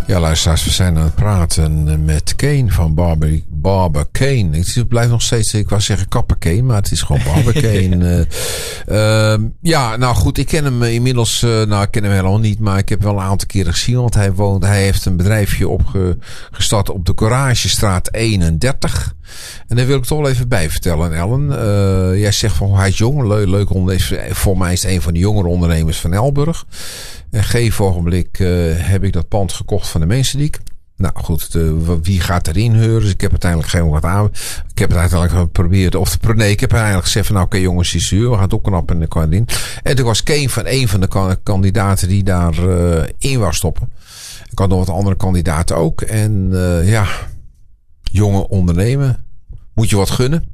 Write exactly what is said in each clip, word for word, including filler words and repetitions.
Ja, luisteraars, we zijn aan het praten met Kane van Barber, Barber Kane. Ik blijf nog steeds, ik wou zeggen Kapper Kane, maar het is gewoon Barber Kane. uh, uh, ja, nou goed, ik ken hem inmiddels, uh, nou ik ken hem helemaal niet, maar ik heb wel een aantal keren gezien, want hij woont, hij heeft een bedrijfje opgestart op de Coragestraat eenendertig. En daar wil ik toch wel even bij vertellen, Ellen. Uh, jij zegt van, hij is jong, leuk, leuk ondernemer. Voor mij is het een van de jongere ondernemers van Elburg. En geen ogenblik uh, heb ik dat pand gekocht van de Mensendiek. Nou goed, de, wie gaat erin huren? Dus ik heb uiteindelijk geen wat aan. Ik heb het uiteindelijk geprobeerd. Of de, nee, ik heb eigenlijk gezegd van nou oké okay, jongens, is huur. We gaan het opknappen en dan kan erin. En toen was Kane van een van de kandidaten die daar uh, in wou stoppen. Ik had nog wat andere kandidaten ook. En uh, ja, jonge ondernemen. Moet je wat gunnen.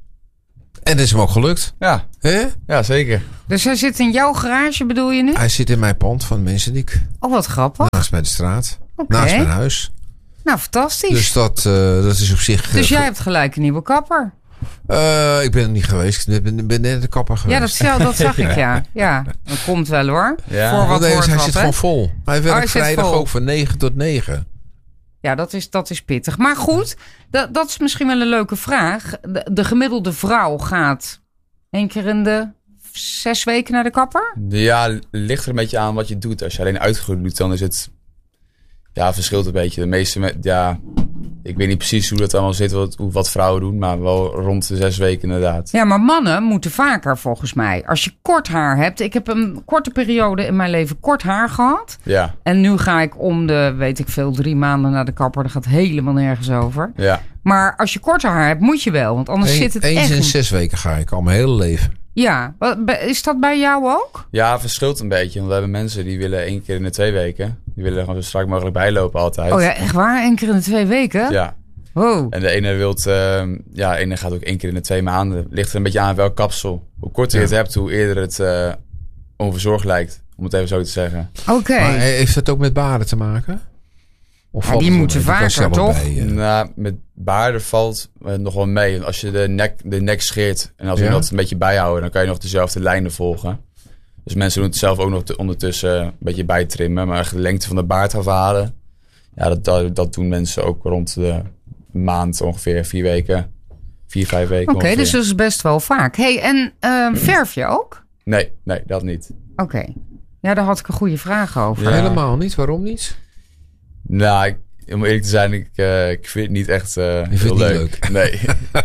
En dat is hem ook gelukt. Ja, He? ja zeker. Dus hij zit in jouw garage, bedoel je nu? Hij zit in mijn pand van de Mensendiek. Oh, wat grappig. Naast bij de straat. Okay. Naast mijn huis. Nou, fantastisch. Dus dat, uh, dat is op zich... Dus uh, jij hebt gelijk een nieuwe kapper. Uh, ik ben er niet geweest. Ik ben, ben net de kapper geweest. Ja, dat, dat zag ik, ja. Ja, dat komt wel hoor. Ja. Voor wat nee, hoort hij wat, zit hè? gewoon vol. Hij werkt oh, hij vrijdag ook van negen tot negen. Ja, dat is, dat is pittig. Maar goed, dat, dat is misschien wel een leuke vraag. De, de gemiddelde vrouw gaat één keer in de zes weken naar de kapper? Ja, ligt er een beetje aan wat je doet. Als je alleen uitgegroeid doet, dan is het... Ja, verschilt een beetje. De meeste... Met, ja, ik weet niet precies hoe dat allemaal zit, wat, wat vrouwen doen. Maar wel rond de zes weken inderdaad. Ja, maar mannen moeten vaker volgens mij. Als je kort haar hebt. Ik heb een korte periode in mijn leven kort haar gehad. Ja. En nu ga ik om de, weet ik veel, drie maanden naar de kapper. Dat gaat helemaal nergens over. Ja. Maar als je korter haar hebt, moet je wel. Want anders Eén, zit het eens echt... in zes weken ga ik al mijn hele leven. Ja, is dat bij jou ook? Ja, verschilt een beetje. Want we hebben mensen die willen één keer in de twee weken. Die willen gewoon zo strak mogelijk bijlopen altijd. Oh ja, echt waar? Eén keer in de twee weken? Ja. Wow. En de ene wilt, uh, ja, de ene gaat ook één keer in de twee maanden. Ligt er een beetje aan welk kapsel. Hoe korter je ja. het hebt, hoe eerder het uh, onverzorgd lijkt. Om het even zo te zeggen. Oké. Okay. Maar heeft dat ook met baarden te maken? Of ja, die moeten vaker, toch? Bij, uh... Nou, met baarden valt uh, nog wel mee. Als je de nek, de nek scheert en als je ja? dat een beetje bijhouden, dan kan je nog dezelfde lijnen volgen. Dus mensen doen het zelf ook nog te, ondertussen een beetje bijtrimmen. Maar de lengte van de baard afhalen, ja, dat, dat, dat doen mensen ook rond de maand ongeveer vier weken. Vier, vijf weken Oké, okay, dus dat is best wel vaak. Hey, en uh, verf je ook? Nee, nee, dat niet. Oké. Okay. Ja, daar had ik een goede vraag over. Ja. Helemaal niet. Waarom niet? Nou, ik, om eerlijk te zijn, ik, uh, ik vind het niet echt uh, heel heel leuk. leuk. Nee.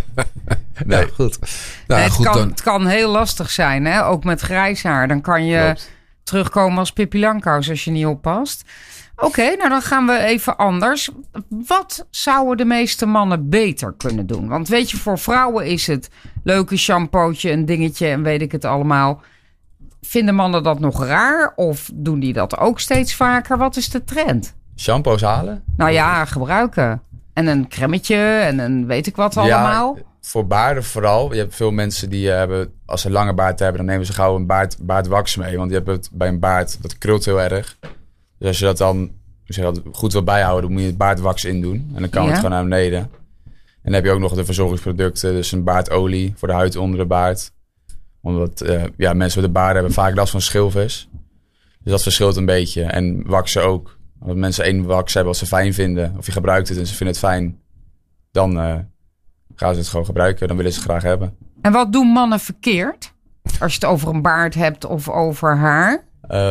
nee. Ja, goed. Nou, nee, goed het, kan, dan. het kan heel lastig zijn, hè? Ook met grijs haar. Dan kan je Klopt. terugkomen als Pippi Langkous als je niet oppast. Oké, okay, nou dan gaan we even anders. Wat zouden de meeste mannen beter kunnen doen? Want weet je, voor vrouwen is het leuke shampootje, een dingetje en weet ik het allemaal. Vinden mannen dat nog raar? Of doen die dat ook steeds vaker? Wat is de trend? Shampoos halen? Nou ja, gebruiken. En een cremmetje en een weet ik wat allemaal. Ja, voor baarden vooral. Je hebt veel mensen die hebben, als ze lange baard hebben, dan nemen ze gauw een baard, baardwax mee. Want je hebt het bij een baard, dat krult heel erg. Dus als je dat dan zeg dat goed wil bijhouden, dan moet je het baardwax in doen. En dan kan ja. het gewoon naar beneden. En dan heb je ook nog de verzorgingsproducten. Dus een baardolie voor de huid onder de baard. Omdat uh, ja, mensen met de baard hebben vaak last van schilfers. Dus dat verschilt een beetje. En waxen ook. Als mensen één wax hebben wat ze fijn vinden, of je gebruikt het en ze vinden het fijn, dan uh, gaan ze het gewoon gebruiken. Dan willen ze het graag hebben. En wat doen mannen verkeerd? Als je het over een baard hebt of over haar?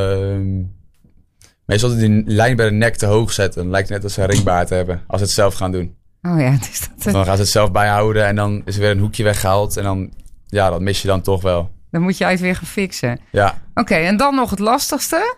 Uh, meestal die lijn bij de nek te hoog zetten. Dan lijkt het net als ze een ringbaard hebben, als ze het zelf gaan doen. Oh ja, het is dat het... Dan gaan ze het zelf bijhouden en dan is er weer een hoekje weggehaald. En dan, ja, dat mis je dan toch wel. Dan moet je het weer gaan fixen. Ja. Oké, okay, en dan nog het lastigste.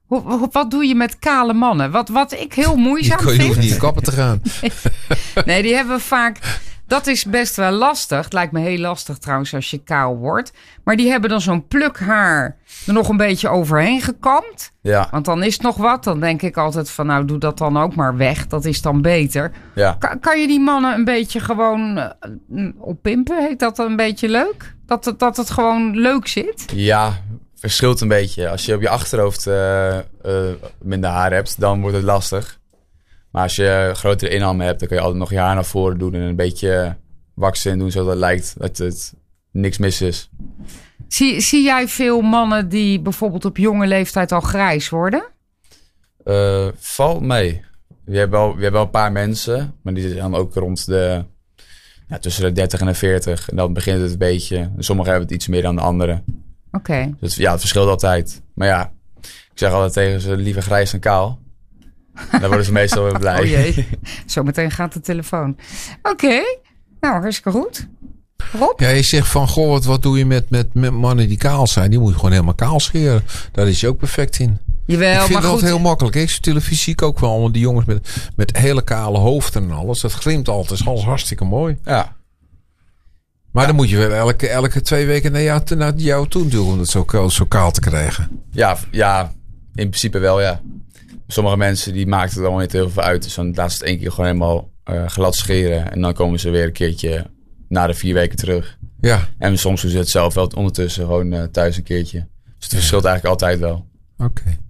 Wat doe je met kale mannen? Wat, wat ik heel moeizaam vind... Je hoeft niet in kappen te gaan. Nee, nee, die hebben vaak... Dat is best wel lastig. Het lijkt me heel lastig trouwens als je kaal wordt. Maar die hebben dan zo'n pluk haar er nog een beetje overheen gekamd. Ja. Want dan is het nog wat. Dan denk ik altijd van nou, doe dat dan ook maar weg. Dat is dan beter. Ja. Kan, kan je die mannen een beetje gewoon uh, oppimpen? Heet dat dan een beetje leuk? Dat het, dat het gewoon leuk zit? Ja, verschilt een beetje. Als je op je achterhoofd uh, uh, minder haar hebt, dan wordt het lastig. Maar als je grotere inhammen hebt, dan kun je altijd nog je haar naar voren doen en een beetje waksen en doen, zodat het lijkt dat het niks mis is. Zie, zie jij veel mannen die bijvoorbeeld op jonge leeftijd al grijs worden? Uh, valt mee. je hebt wel, je hebt wel een paar mensen, maar die zijn ook rond de, ja, tussen de dertig en de veertig. En dan begint het een beetje. Sommigen hebben het iets meer dan de anderen. Oké. Okay. Dus ja, het verschilt altijd. Maar ja, ik zeg altijd tegen ze, liever grijs dan kaal. Dan worden ze meestal weer blij. Oh jee, zometeen gaat de telefoon. Oké, okay. Nou, hartstikke goed. Rob? Ja, je zegt van, goh, wat, wat doe je met, met, met mannen die kaal zijn? Die moet je gewoon helemaal kaal scheren. Daar is je ook perfect in. Jawel, ik vind maar dat goed. heel makkelijk. Ik zie televisie zie ik ook wel allemaal die jongens met, met hele kale hoofden en alles. Dat glimt altijd. Dat is alles hartstikke mooi. Ja. Maar ja. dan moet je wel elke, elke twee weken naar jou, naar jou toe doen om het zo, zo kaal te krijgen. Ja, ja, in principe wel, ja. Sommige mensen die maakt het allemaal niet heel veel uit. Dus dan laat ze het één keer gewoon helemaal uh, glad scheren. En dan komen ze weer een keertje na de vier weken terug. Ja. En soms doen ze het zelf wel ondertussen gewoon uh, thuis een keertje. Dus het verschilt eigenlijk altijd wel. Oké. Okay.